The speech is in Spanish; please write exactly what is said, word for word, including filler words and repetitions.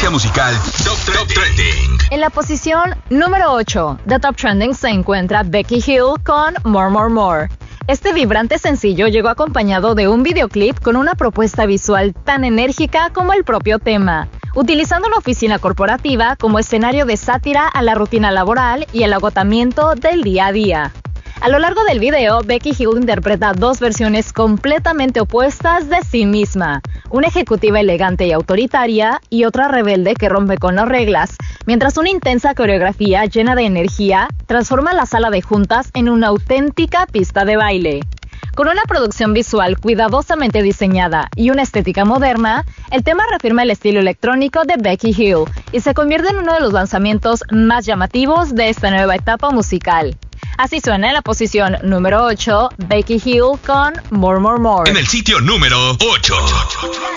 tendencia musical Top, Top Trending. En la posición número ocho de Top Trending se encuentra Becky Hill con More More More. Este vibrante sencillo llegó acompañado de un videoclip con una propuesta visual tan enérgica como el propio tema, utilizando una oficina corporativa como escenario de sátira a la rutina laboral y el agotamiento del día a día. A lo largo del video, Becky Hill interpreta dos versiones completamente opuestas de sí misma, una ejecutiva elegante y autoritaria y otra rebelde que rompe con las reglas, mientras una intensa coreografía llena de energía transforma la sala de juntas en una auténtica pista de baile. Con una producción visual cuidadosamente diseñada y una estética moderna, el tema reafirma el estilo electrónico de Becky Hill y se convierte en uno de los lanzamientos más llamativos de esta nueva etapa musical. Así suena en la posición número ocho, Becky Hill con More More More. En el sitio número ocho.